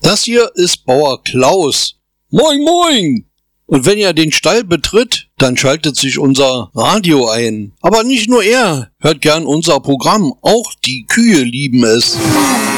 Das hier ist Bauer Klaus. Moin, moin! Und wenn er den Stall betritt, dann schaltet sich unser Radio ein. Aber nicht nur er hört gern unser Programm, auch die Kühe lieben es.